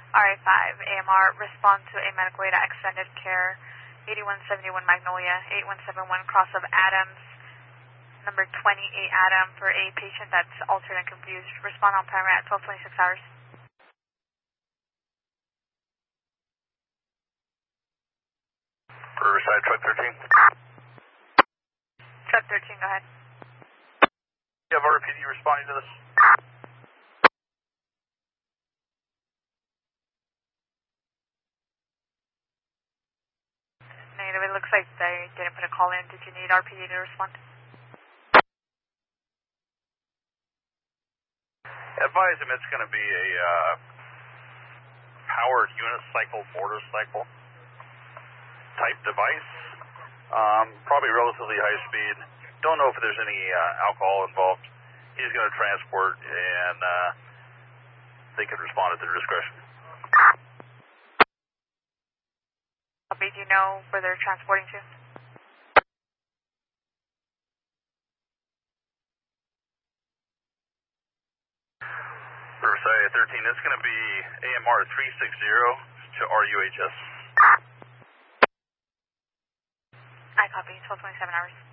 RA5, AMR, respond to a medical aid at extended care, 8171 Magnolia, 8171 cross of Adams, number 28 Adam, for a patient that's altered and confused. Respond on primary at 12:26 hours. Riverside, truck 13. Truck 13, go ahead. You have RPD responding to this? Negative, it looks like they didn't put a call in. Did you need RPD to respond? Advise him it's going to be a powered unicycle, motorcycle type device. Probably relatively high speed. Don't know if there's any alcohol involved. He's going to transport, and they can respond at their discretion. Do you know where they're transporting to? Riverside 13, it's going to be AMR 360 to RUHS. I copy, 12:27 hours.